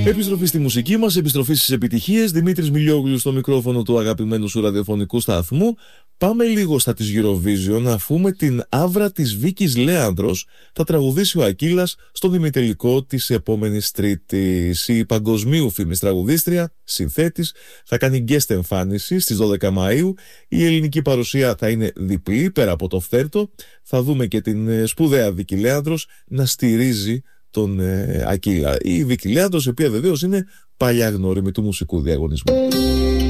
Επιστροφή στη μουσική μας, επιστροφή στις επιτυχίες. Δημήτρης Μιλιόγλου στο μικρόφωνο του αγαπημένου σου ραδιοφωνικού σταθμού. Πάμε λίγο στα της Eurovision, αφού με την άβρα της Βίκης Λέανδρος θα τραγουδήσει ο Ακύλας στον ημιτελικό της επόμενης Τρίτης. Η παγκοσμίου φήμης τραγουδίστρια, συνθέτης, θα κάνει guest εμφάνιση στις 12 Μαΐου. Η ελληνική παρουσία θα είναι διπλή, πέρα από το φθέρτο. Θα δούμε και την σπουδαία Βίκη Λέανδρος να στηρίζει τον Ακύλα. Η Βίκη Λέανδρος, η οποία βεβαίως είναι παλιά γνώριμη του μουσικού διαγωνισμού.